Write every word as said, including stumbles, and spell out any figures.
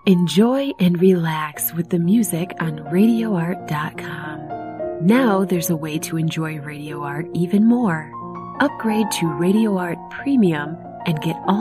Enjoy and relax with the music on radio art dot com. Now there's a way to enjoy Radio Art even more. Upgrade to Radio Art Premium and get all